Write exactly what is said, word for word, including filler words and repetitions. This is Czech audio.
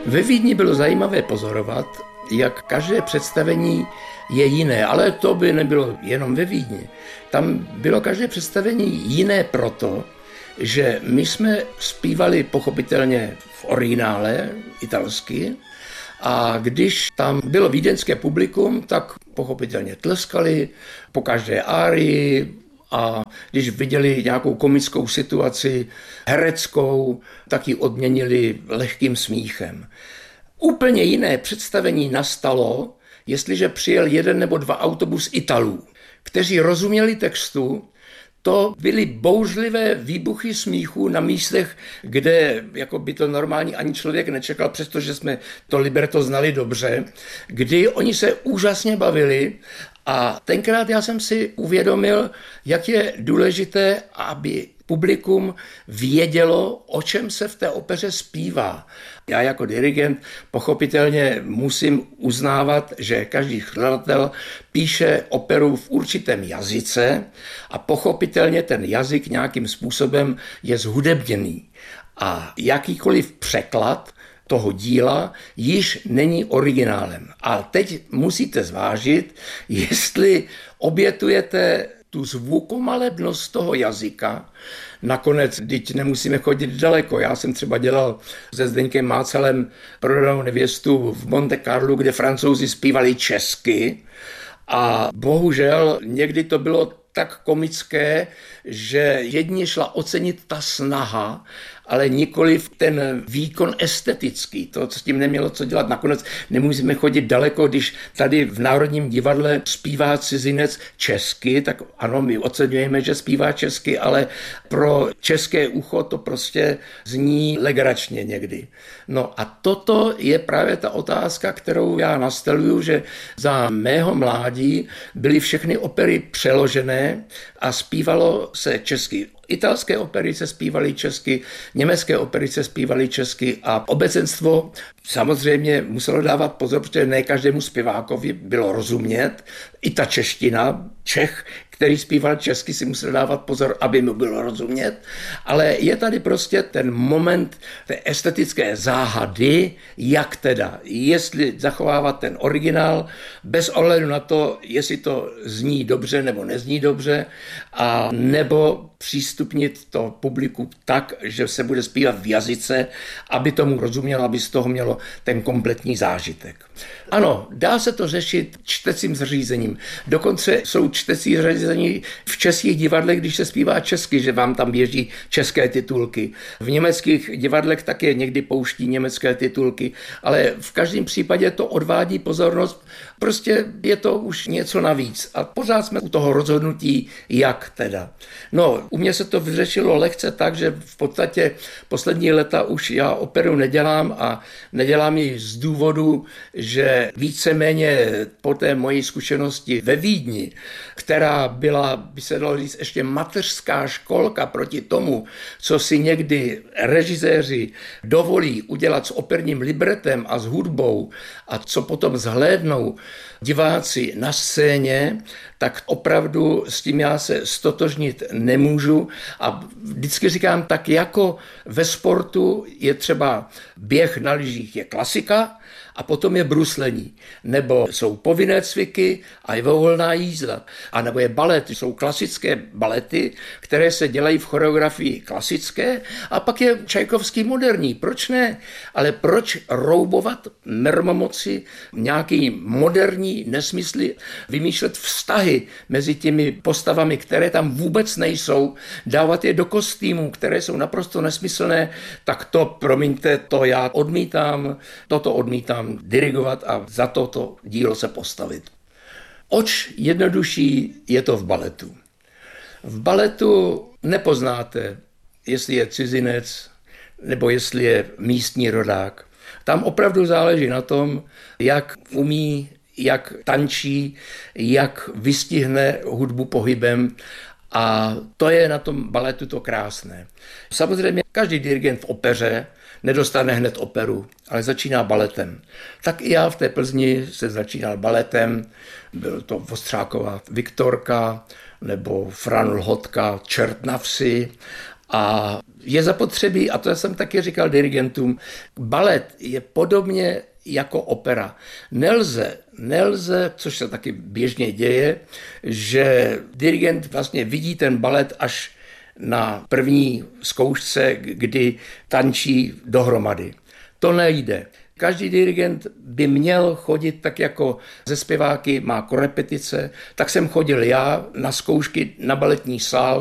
Ve Vídni bylo zajímavé pozorovat, jak každé představení je jiné, ale to by nebylo jenom ve Vídni. Tam bylo každé představení jiné proto, že my jsme zpívali pochopitelně v originále italsky a když tam bylo vídeňské publikum, tak pochopitelně tleskali po každé árii a když viděli nějakou komickou situaci hereckou, tak ji odměnili lehkým smíchem. Úplně jiné představení nastalo, jestliže přijel jeden nebo dva autobus Italů, kteří rozuměli textu. To byly bouřlivé výbuchy smíchu na místech, kde jako by to normální ani člověk nečekal, přestože jsme to libreto znali dobře, kdy oni se úžasně bavili. A tenkrát já jsem si uvědomil, jak je důležité, aby publikum vědělo, o čem se v té opeře zpívá. Já jako dirigent pochopitelně musím uznávat, že každý skladatel píše operu v určitém jazyce a pochopitelně ten jazyk nějakým způsobem je zhudebněný. A jakýkoliv překlad toho díla již není originálem. A teď musíte zvážit, jestli obětujete tu zvukomalebnost toho jazyka. Nakonec, teď nemusíme chodit daleko. Já jsem třeba dělal se Zdeňkem Mácalem Prodanou nevěstu v Monte Carlu, kde Francouzi zpívali česky a bohužel někdy to bylo tak komické, že jedni šla ocenit ta snaha, ale nikoliv ten výkon estetický. To s tím nemělo co dělat. Nakonec nemusíme chodit daleko, když tady v Národním divadle zpívá cizinec česky, tak ano, my oceňujeme, že zpívá česky, ale pro české ucho to prostě zní legračně někdy. No a toto je právě ta otázka, kterou já nastaluju, že za mého mládí byly všechny opery přeložené a zpívalo se česky. Italské opery se zpívaly česky, německé opery se zpívaly česky a obecenstvo samozřejmě muselo dávat pozor, protože ne každému zpěvákovi bylo rozumět. I ta čeština, Čech, který zpíval česky, si musel dávat pozor, aby mu bylo rozumět. Ale je tady prostě ten moment té estetické záhady, jak teda, jestli zachovávat ten originál, bez ohledu na to, jestli to zní dobře nebo nezní dobře, a nebo přístupnit to publiku tak, že se bude zpívat v jazyce, aby tomu rozumělo, aby z toho mělo ten kompletní zážitek. Ano, dá se to řešit čtecím zařízením. Dokonce jsou čtecí zařízení v českých divadlech, když se zpívá česky, že vám tam běží české titulky. V německých divadlech také někdy pouští německé titulky, ale v každém případě to odvádí pozornost. Prostě je to už něco navíc a pořád jsme u toho rozhodnutí, jak teda. No, u mě se to vyřešilo lehce tak, že v podstatě poslední léta už já operu nedělám a nedělám ji z důvodu, že víceméně po té mojí zkušenosti ve Vídni, která byla, by se dalo říct, ještě mateřská školka proti tomu, co si někdy režiséři dovolí udělat s operním libretem a s hudbou a co potom zhlédnou diváci na scéně, tak opravdu s tím já se stotožnit nemůžu a vždycky říkám, tak jako ve sportu je třeba běh na lyžích je klasika a potom je bruslení, nebo jsou povinné cviky a je volná jízda, a nebo je balet, jsou klasické balety, které se dělají v choreografii klasické a pak je Čajkovský moderní, proč ne? Ale proč roubovat mermomoci nějaký moderní nesmysly, vymýšlet vztahy mezi těmi postavami, které tam vůbec nejsou, dávat je do kostýmů, které jsou naprosto nesmyslné, tak to, promiňte, to já odmítám, toto odmítám dirigovat a za toto dílo se postavit. Oč jednodušší je to v baletu. V baletu nepoznáte, jestli je cizinec nebo jestli je místní rodák. Tam opravdu záleží na tom, jak umí, jak tančí, jak vystihne hudbu pohybem. A to je na tom baletu to krásné. Samozřejmě každý dirigent v opeře nedostane hned operu, ale začíná baletem. Tak i já v té Plzni se začínal baletem, byl to Vostřákova Viktorka nebo Fran Lhotka Čert na vsi A je zapotřebí, a to jsem taky říkal dirigentům, balet je podobně jako opera. Nelze, nelze, což se taky běžně děje, že dirigent vlastně vidí ten balet až na první zkoušce, kdy tančí dohromady. To nejde. Každý dirigent by měl chodit tak jako ze zpěváky má korepetice, tak jsem chodil já na zkoušky na baletní sál